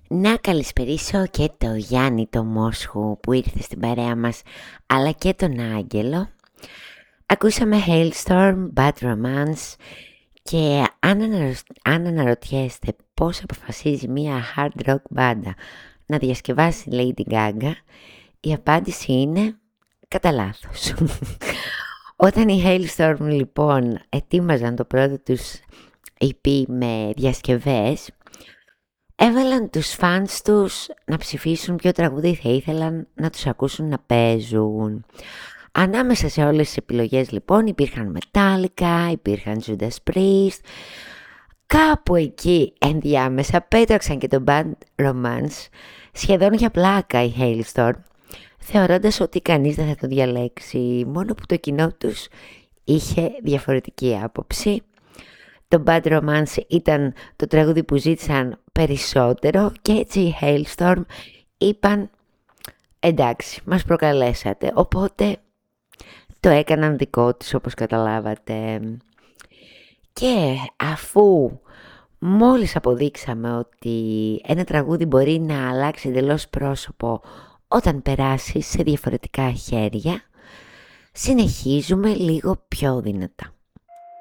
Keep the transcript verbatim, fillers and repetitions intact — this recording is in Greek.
Να καλησπερίσω και το Γιάννη το Μόσχου που ήρθε στην παρέα μας, αλλά και τον Άγγελο. Ακούσαμε Hailstorm, Bad Romance και αν, αναρω... αν αναρωτιέστε πώς αποφασίζει μια hard rock μπάντα να διασκευάσει Lady Gaga, η απάντηση είναι κατά λάθος. Όταν οι Hailstorm λοιπόν ετοίμαζαν το πρώτο τους ι πι με διασκευές, έβαλαν τους φανς τους να ψηφίσουν ποιο τραγούδι θα ήθελαν να τους ακούσουν να παίζουν. Ανάμεσα σε όλες τις επιλογές λοιπόν υπήρχαν Metallica, υπήρχαν Judas Priest. Κάπου εκεί ενδιάμεσα πέταξαν και το Bad Romance, σχεδόν για πλάκα οι Hailstorm, θεωρώντας ότι κανείς δεν θα το διαλέξει, μόνο που το κοινό τους είχε διαφορετική άποψη. Το Bad Romance ήταν το τραγούδι που ζήτησαν περισσότερο και έτσι οι Hailstorm είπαν εντάξει, μας προκαλέσατε, οπότε το έκαναν δικό τους όπως καταλάβατε. Και αφού μόλις αποδείξαμε ότι ένα τραγούδι μπορεί να αλλάξει εντελώς πρόσωπο όταν περάσει σε διαφορετικά χέρια, συνεχίζουμε λίγο πιο δυνατά.